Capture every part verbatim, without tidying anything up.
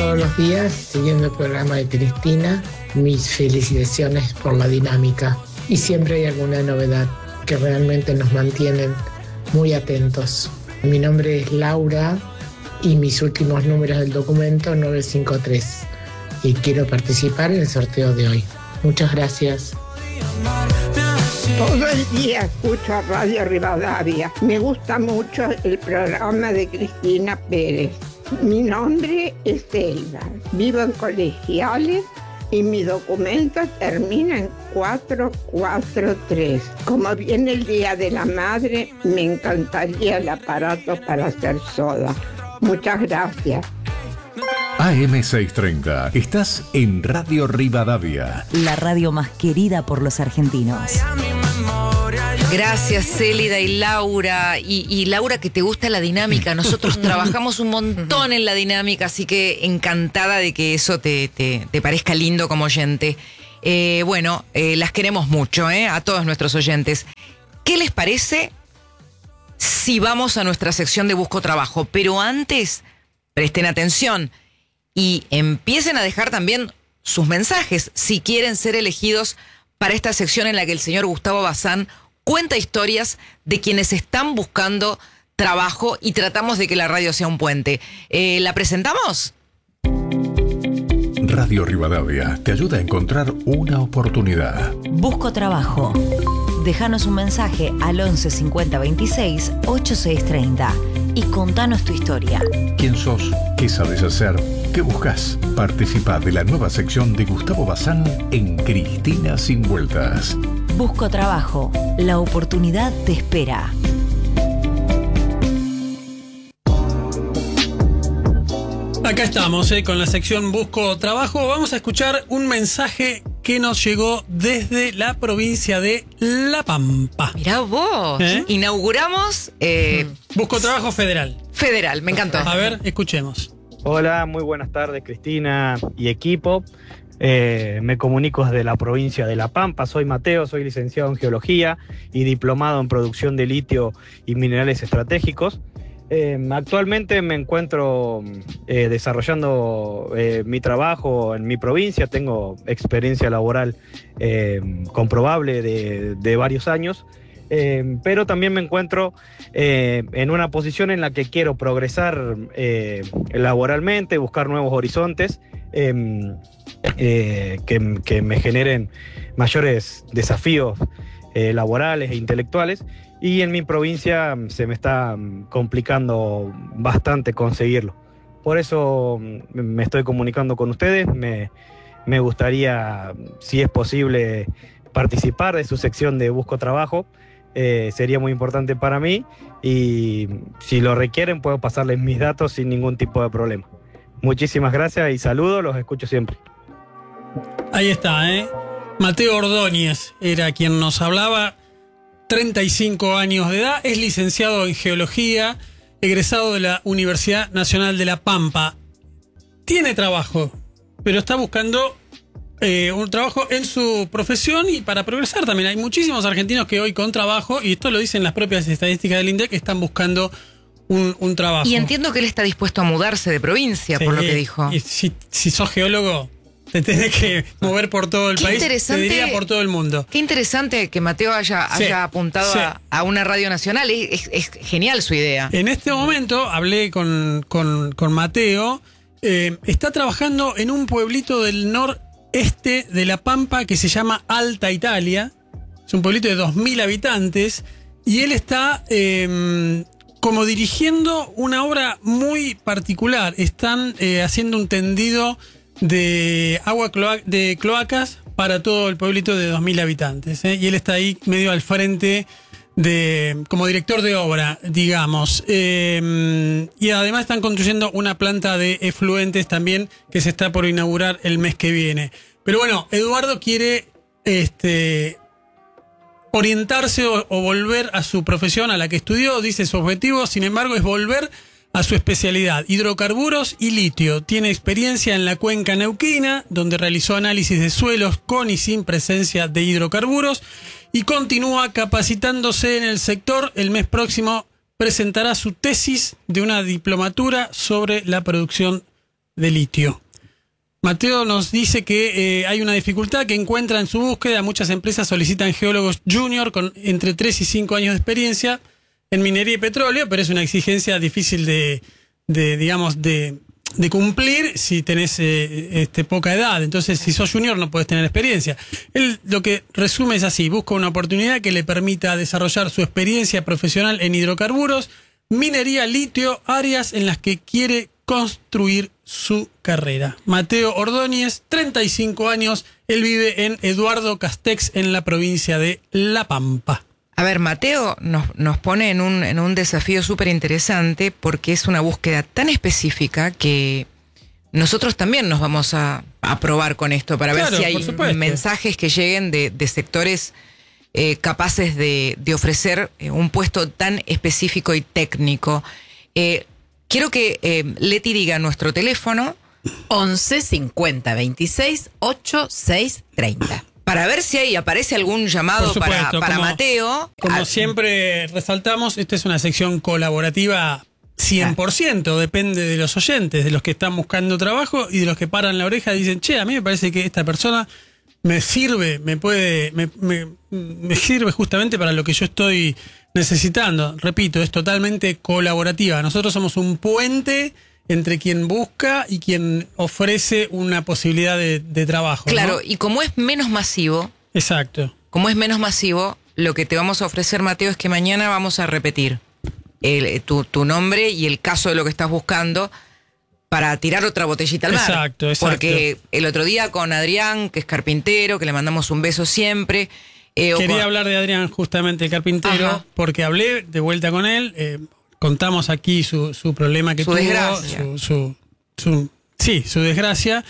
todos los días siguiendo el programa de Cristina. Mis felicitaciones por la dinámica. Y siempre hay alguna novedad que realmente nos mantienen muy atentos. Mi nombre es Laura y mis últimos números del documento nueve cinco tres. Y quiero participar en el sorteo de hoy. Muchas gracias. Todo el día escucho a Radio Rivadavia. Me gusta mucho el programa de Cristina Pérez. Mi nombre es Elba. Vivo en Colegiales y mi documento termina en cuatro cuatro tres. Como viene el Día de la Madre, me encantaría el aparato para hacer soda. Muchas gracias. A M seiscientos treinta. Estás en Radio Rivadavia. La radio más querida por los argentinos. Gracias, Célida y Laura. Y, y Laura, que te gusta la dinámica. Nosotros trabajamos un montón en la dinámica, así que encantada de que eso te, te, te parezca lindo como oyente. Eh, bueno, eh, las queremos mucho, ¿eh? A todos nuestros oyentes. ¿Qué les parece si vamos a nuestra sección de Busco Trabajo? Pero antes, presten atención y empiecen a dejar también sus mensajes si quieren ser elegidos para esta sección en la que el señor Gustavo Bazán cuenta historias de quienes están buscando trabajo y tratamos de que la radio sea un puente. Eh, ¿La presentamos? Radio Rivadavia te ayuda a encontrar una oportunidad. Busco trabajo. Déjanos un mensaje al once cincuenta veintiséis ochenta y seis treinta y contanos tu historia. ¿Quién sos? ¿Qué sabes hacer? ¿Qué buscas? Participa de la nueva sección de Gustavo Bazán en Cristina Sin Vueltas. Busco trabajo. La oportunidad te espera. Acá estamos, eh, con la sección Busco Trabajo. Vamos a escuchar un mensaje que nos llegó desde la provincia de La Pampa. Mirá vos. ¿Eh? Inauguramos... Eh, Busco Trabajo Federal. Federal, me encantó. A ver, escuchemos. Hola, muy buenas tardes, Cristina y equipo. Eh, me comunico desde la provincia de La Pampa. Soy Mateo, soy licenciado en Geología y diplomado en Producción de Litio y Minerales Estratégicos. Eh, actualmente me encuentro eh, desarrollando eh, mi trabajo en mi provincia. Tengo experiencia laboral eh, comprobable de, de varios años. Eh, pero también me encuentro eh, en una posición en la que quiero progresar eh, laboralmente, buscar nuevos horizontes eh, eh, que, que me generen mayores desafíos eh, laborales e intelectuales, y en mi provincia se me está complicando bastante conseguirlo. Por eso me estoy comunicando con ustedes. Me, me gustaría, si es posible, participar de su sección de Busco Trabajo. Eh, sería muy importante para mí y si lo requieren puedo pasarles mis datos sin ningún tipo de problema. Muchísimas gracias y saludos, los escucho siempre. Ahí está, ¿eh? Mateo Ordóñez era quien nos hablaba, treinta y cinco años de edad, es licenciado en Geología, egresado de la Universidad Nacional de La Pampa. Tiene trabajo, pero está buscando Eh, un trabajo en su profesión y para progresar también. Hay muchísimos argentinos que hoy con trabajo, y esto lo dicen las propias estadísticas del INDEC, que están buscando un, un trabajo. Y entiendo que él está dispuesto a mudarse de provincia, sí, por lo que dijo. Y si, si sos geólogo, te tenés que mover por todo el qué país, te diría por todo el mundo. Qué interesante que Mateo haya, sí, haya apuntado sí. a, a una radio nacional. Es, es, es genial su idea. En este momento hablé con, con, con Mateo. Eh, está trabajando en un pueblito del norte este de La Pampa que se llama Alta Italia. Es un pueblito de dos mil habitantes y él está eh, como dirigiendo una obra muy particular. Están eh, haciendo un tendido de agua cloa- de cloacas para todo el pueblito de dos mil habitantes, ¿eh? Y él está ahí medio al frente de como director de obra, digamos. Eh, y además están construyendo una planta de efluentes también que se está por inaugurar el mes que viene. Pero bueno, Eduardo quiere este, orientarse o, o volver a su profesión, a la que estudió. Dice su objetivo, sin embargo, es volver a su especialidad, hidrocarburos y litio. Tiene experiencia en la cuenca neuquina, donde realizó análisis de suelos con y sin presencia de hidrocarburos, y continúa capacitándose en el sector. El mes próximo presentará su tesis de una diplomatura sobre la producción de litio. Mateo nos dice que eh, hay una dificultad que encuentra en su búsqueda. Muchas empresas solicitan geólogos junior con entre tres y cinco años de experiencia en minería y petróleo, pero es una exigencia difícil de, de digamos, de, de cumplir si tenés eh, este, poca edad. Entonces, si sos junior no podés tener experiencia. Él lo que resume es así: busca una oportunidad que le permita desarrollar su experiencia profesional en hidrocarburos, minería, litio, áreas en las que quiere construir su carrera. Mateo Ordóñez, treinta y cinco años, él vive en Eduardo Castex, en la provincia de La Pampa. A ver, Mateo nos, nos pone en un, en un desafío súper interesante porque es una búsqueda tan específica que nosotros también nos vamos a, a probar con esto para Claro, ver si hay por supuesto. mensajes que lleguen de, de sectores eh, capaces de, de ofrecer eh, un puesto tan específico y técnico. Eh, quiero que eh, Leti diga nuestro teléfono. once cincuenta veintiséis ochenta y seis treinta. Para ver si ahí aparece algún llamado Por para, supuesto, para como- Mateo. Como Ah, siempre resaltamos, esta es una sección colaborativa cien por ciento, depende de los oyentes, de los que están buscando trabajo y de los que paran la oreja y dicen, che, a mí me parece que esta persona me sirve, me puede, me, me, me sirve justamente para lo que yo estoy necesitando. Repito, es totalmente colaborativa. Nosotros somos un puente entre quien busca y quien ofrece una posibilidad de, de trabajo. Claro, ¿no? y como es menos masivo, Exacto. como es menos masivo, lo que te vamos a ofrecer, Mateo, es que mañana vamos a repetir el, tu, tu nombre y el caso de lo que estás buscando para tirar otra botellita al mar. Exacto, exacto. Porque el otro día con Adrián, que es carpintero, que le mandamos un beso siempre. eh, o Quería con- hablar de Adrián, justamente, el carpintero, Ajá. porque hablé de vuelta con él, eh, contamos aquí su, su problema que Su tuvo, desgracia. su, su, su- sí, su desgracia,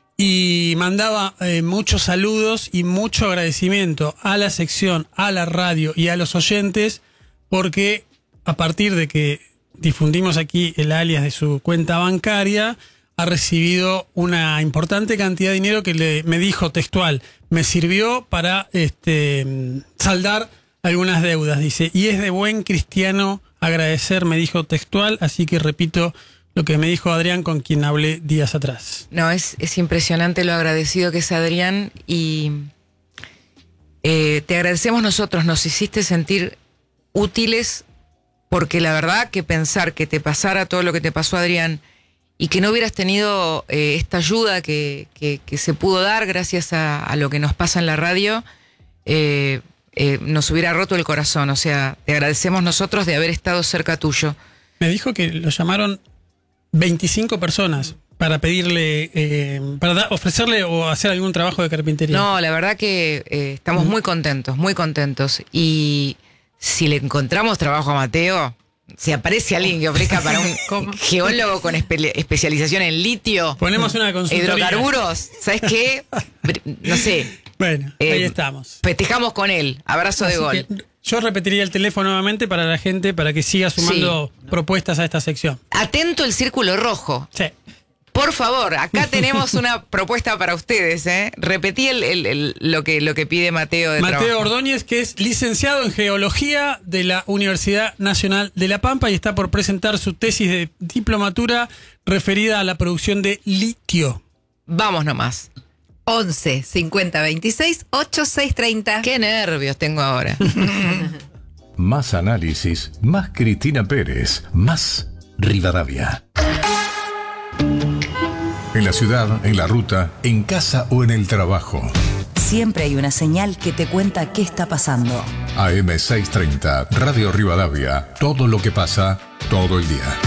y mandaba eh, muchos saludos y mucho agradecimiento a la sección, a la radio y a los oyentes, porque a partir de que difundimos aquí el alias de su cuenta bancaria, ha recibido una importante cantidad de dinero que le, me dijo textual, me sirvió para este, saldar algunas deudas, dice, y es de buen cristiano agradecer, me dijo textual, así que repito lo que me dijo Adrián, con quien hablé días atrás. No, es, es impresionante lo agradecido que es Adrián y eh, te agradecemos nosotros, nos hiciste sentir útiles porque la verdad que pensar que te pasara todo lo que te pasó, Adrián, y que no hubieras tenido eh, esta ayuda que, que, que se pudo dar gracias a, a lo que nos pasa en la radio, eh, eh, nos hubiera roto el corazón. O sea, te agradecemos nosotros de haber estado cerca tuyo. Me dijo que lo llamaron veinticinco personas para pedirle, eh, para da- ofrecerle o hacer algún trabajo de carpintería. No, la verdad que eh, estamos muy contentos, muy contentos. Y si le encontramos trabajo a Mateo, si aparece alguien que ofrezca para un geólogo con espe- especialización en litio, Ponemos una consultoría. hidrocarburos, ¿sabes qué? Br- No sé, Bueno, Eh, ahí estamos. festejamos con él. Abrazo de Así gol. que yo repetiría el teléfono nuevamente para la gente, para que siga sumando propuestas a esta sección. Atento el círculo rojo. Sí. Por favor, acá tenemos una propuesta para ustedes, ¿eh? Repetí el, el- el- lo, que, lo que pide Mateo de Mateo trabajo. Ordóñez, que es licenciado en Geología de la Universidad Nacional de La Pampa y está por presentar su tesis de diplomatura referida a la producción de litio. Vamos nomás. once cincuenta veintiséis ochenta y seis treinta. Qué nervios tengo ahora. Más análisis, más Cristina Pérez, más Rivadavia. En la ciudad, en la ruta, en casa o en el trabajo. Siempre hay una señal que te cuenta qué está pasando. A M seiscientos treinta, Radio Rivadavia. Todo lo que pasa, todo el día.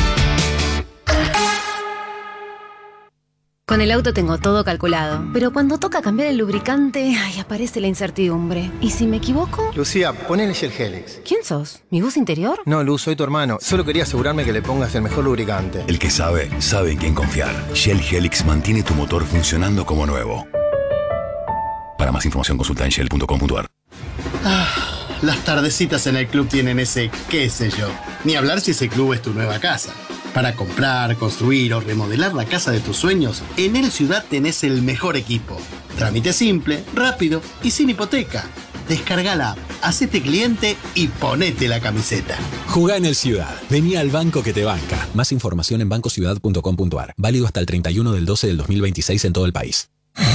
Con el auto tengo todo calculado, pero cuando toca cambiar el lubricante, ay, aparece la incertidumbre. ¿Y si me equivoco? Lucía, ponele Shell Helix. ¿Quién sos? ¿Mi voz interior? No, Luz, soy tu hermano. Solo quería asegurarme que le pongas el mejor lubricante. El que sabe, sabe en quién confiar. Shell Helix mantiene tu motor funcionando como nuevo. Para más información consulta en shell punto com punto a r. Ah, las tardecitas en el club tienen ese qué sé yo. Ni hablar si ese club es tu nueva casa. Para comprar, construir o remodelar la casa de tus sueños, en El Ciudad tenés el mejor equipo. Trámite simple, rápido y sin hipoteca. Descarga la app, hacete cliente y ponete la camiseta. Jugá en el Ciudad. Vení al banco que te banca. Más información en banco ciudad punto com punto a r. Válido hasta el treinta y uno del doce del dos mil veintiséis en todo el país.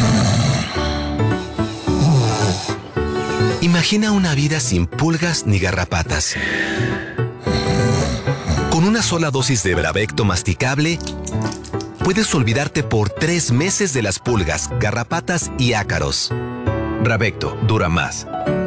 Imagina una vida sin pulgas ni garrapatas. Con una sola dosis de Bravecto masticable, puedes olvidarte por tres meses de las pulgas, garrapatas y ácaros. Bravecto dura más.